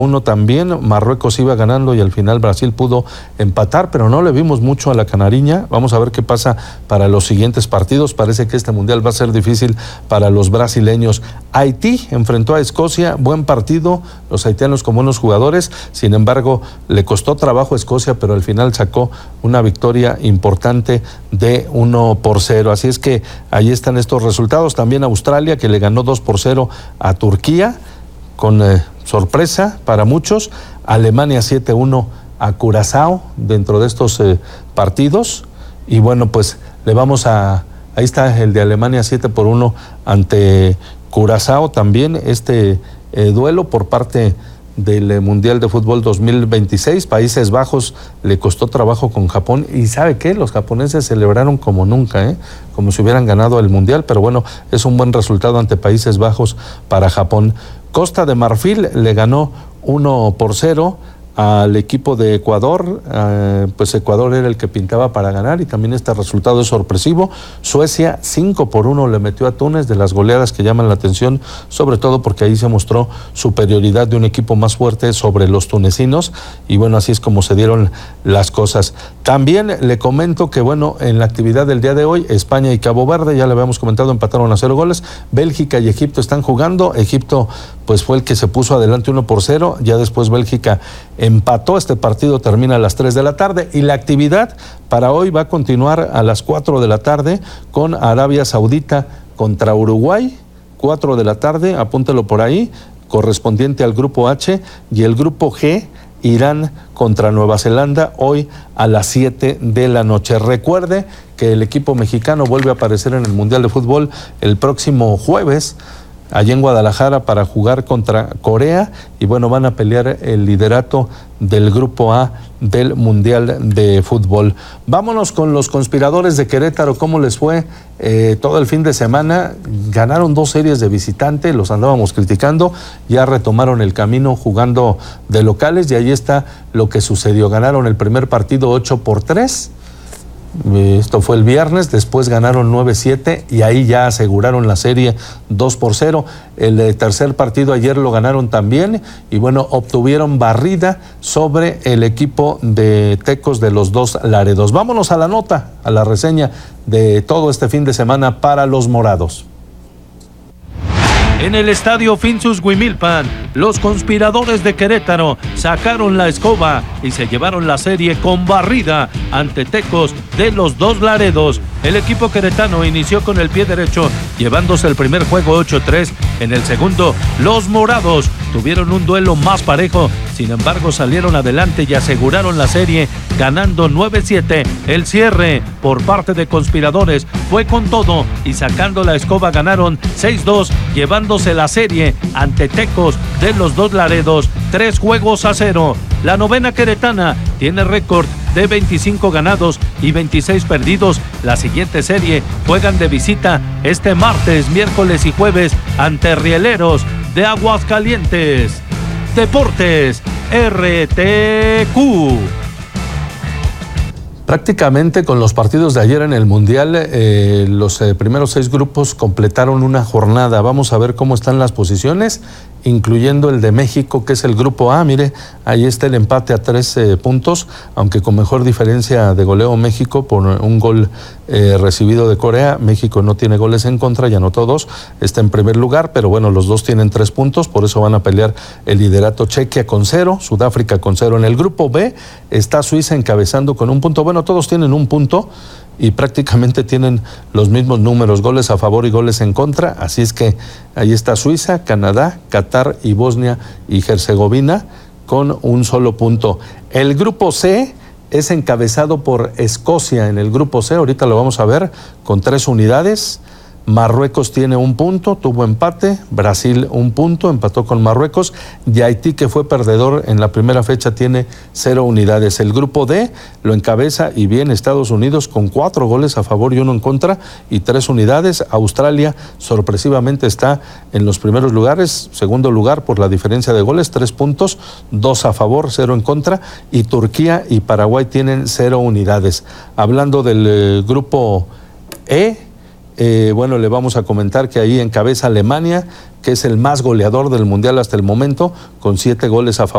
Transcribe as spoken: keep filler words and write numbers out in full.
uno también, Marruecos iba ganando y al final Brasil pudo empatar, pero no le vimos mucho a la canariña. Vamos a ver qué pasa para los siguientes partidos. Parece que este mundial va a ser difícil para los brasileños. Haití enfrentó a Escocia, buen partido, los haitianos con buenos jugadores, sin embargo le costó trabajo a Escocia, pero al final sacó una victoria importante de uno por cero. Así es que ahí están estos resultados. También Australia, que le ganó dos por cero a Turquía, con eh, sorpresa para muchos. Alemania siete uno a Curazao dentro de estos eh, partidos. Y bueno, pues le vamos a... Ahí está el de Alemania siete por uno ante Curazao también. Este eh, duelo por parte del eh, Mundial de Fútbol dos mil veintiséis. Países Bajos le costó trabajo con Japón. Y ¿sabe qué? Los japoneses celebraron como nunca, ¿eh? Como si hubieran ganado el Mundial. Pero bueno, es un buen resultado ante Países Bajos para Japón. Costa de Marfil le ganó uno por cero al equipo de Ecuador. Eh, pues Ecuador era el que pintaba para ganar y también este resultado es sorpresivo. Suecia cinco por uno le metió a Túnez, de las goleadas que llaman la atención, sobre todo porque ahí se mostró superioridad de un equipo más fuerte sobre los tunecinos y bueno, así es como se dieron las cosas. También le comento que bueno, en la actividad del día de hoy, España y Cabo Verde, ya le habíamos comentado, empataron a cero goles. Bélgica y Egipto están jugando. Egipto pues fue el que se puso adelante uno por cero, ya después Bélgica empató. Este partido termina a las tres de la tarde y la actividad para hoy va a continuar a las cuatro de la tarde con Arabia Saudita contra Uruguay, cuatro de la tarde, apúntelo por ahí, correspondiente al grupo H, y el grupo G, Irán contra Nueva Zelanda, hoy a las siete de la noche. Recuerde que el equipo mexicano vuelve a aparecer en el Mundial de Fútbol el próximo jueves, allí en Guadalajara, para jugar contra Corea y bueno, van a pelear el liderato del grupo A del Mundial de Fútbol. Vámonos con los conspiradores de Querétaro. ¿Cómo les fue eh, todo el fin de semana? Ganaron dos series de visitante, los andábamos criticando, ya retomaron el camino jugando de locales y ahí está lo que sucedió. Ganaron el primer partido ocho por tres. Esto fue el viernes, después ganaron nueve siete y ahí ya aseguraron la serie dos por cero. El tercer partido ayer lo ganaron también y bueno, obtuvieron barrida sobre el equipo de Tecos de los Dos Laredos. Vámonos a la nota, a la reseña de todo este fin de semana para los morados. En el estadio Finsus Huimilpan, los conspiradores de Querétaro sacaron la escoba y se llevaron la serie con barrida ante Tecos de los Dos Laredos. El equipo queretano inició con el pie derecho, llevándose el primer juego ocho tres. En el segundo, los morados tuvieron un duelo más parejo, sin embargo salieron adelante y aseguraron la serie, ganando nueve siete. El cierre por parte de conspiradores fue con todo y sacando la escoba ganaron seis dos, llevándose la serie ante Tecos de los Dos Laredos, tres juegos a cero. La novena queretana tiene récord de veinticinco ganados y veintiséis perdidos. La siguiente serie juegan de visita este martes, miércoles y jueves ante Rieleros de Aguascalientes. Deportes R T Q. Prácticamente con los partidos de ayer en el Mundial, eh, los eh, primeros seis grupos completaron una jornada. Vamos a ver cómo están las posiciones, incluyendo el de México, que es el grupo A. Mire, ahí está el empate a tres eh, puntos, aunque con mejor diferencia de goleo México por un gol eh, recibido de Corea. México no tiene goles en contra, ya anotó dos, está en primer lugar, pero bueno, los dos tienen tres puntos, por eso van a pelear el liderato. Chequia con cero, Sudáfrica con cero. En el grupo B está Suiza encabezando con un punto. Bueno, todos tienen un punto y prácticamente tienen los mismos números, goles a favor y goles en contra, así es que ahí está Suiza, Canadá, Qatar y Bosnia y Herzegovina con un solo punto. El grupo C es encabezado por Escocia. En el grupo C, ahorita lo vamos a ver, con tres unidades. Marruecos tiene un punto, tuvo empate. Brasil un punto, empató con Marruecos. Y Haití, que fue perdedor en la primera fecha, tiene cero unidades. El grupo D lo encabeza y bien Estados Unidos con cuatro goles a favor y uno en contra y tres unidades. Australia sorpresivamente está en los primeros lugares, segundo lugar por la diferencia de goles, tres puntos, dos a favor, cero en contra. Y Turquía y Paraguay tienen cero unidades. Hablando del eh, grupo E, eh, bueno, le vamos a comentar que ahí encabeza Alemania, que es el más goleador del Mundial hasta el momento, con siete goles a favor.